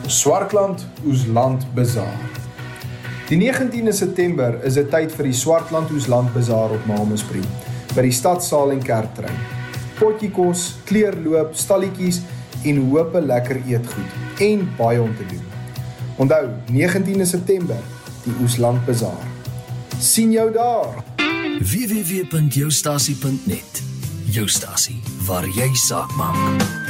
Swartland Oesland Bazaar. Die 19de September is dit tyd vir die Swartland Oesland Bazaar op Mamaspree, by die stadsaal en kerkterrein. Potjie kos, kleurloop, stalletjies en hope lekker eetgoed en baie om te doen. Onthou, 19de September, die Oesland Bazaar. Sien jou daar! www.joustasie.net. Jou stasie, waar jy saak maak.